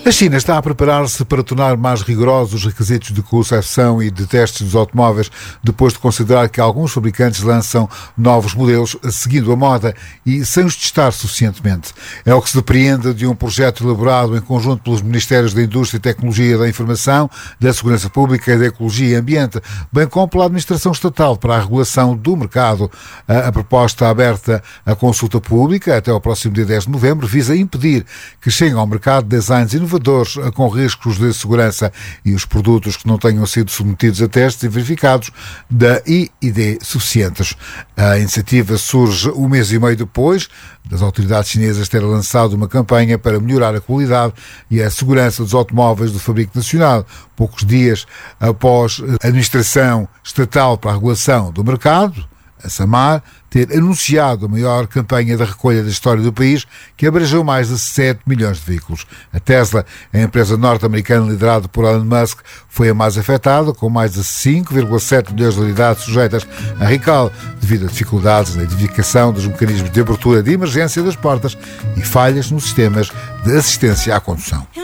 A China está a preparar-se para tornar mais rigorosos os requisitos de concepção e de testes dos automóveis, depois de considerar que alguns fabricantes lançam novos modelos seguindo a moda e sem os testar suficientemente. É o que se depreende de um projeto elaborado em conjunto pelos Ministérios da Indústria e Tecnologia da Informação, da Segurança Pública, da Ecologia e Ambiente, bem como pela Administração Estatal para a Regulação do Mercado. A proposta aberta à consulta pública até ao próximo dia 10 de novembro visa impedir que cheguem ao mercado designs inovadores com riscos de segurança e os produtos que não tenham sido submetidos a testes e verificados da IID suficientes. A iniciativa surge um mês e meio depois das autoridades chinesas terem lançado uma campanha para melhorar a qualidade e a segurança dos automóveis do fabrico nacional, poucos dias após a Administração Estatal para a Regulação do Mercado, a SAMAR, ter anunciado a maior campanha de recolha da história do país, que abrangeu mais de 7 milhões de veículos. A Tesla, a empresa norte-americana liderada por Elon Musk, foi a mais afetada, com mais de 5,7 milhões de unidades sujeitas a recall, devido a dificuldades na identificação dos mecanismos de abertura de emergência das portas e falhas nos sistemas de assistência à condução.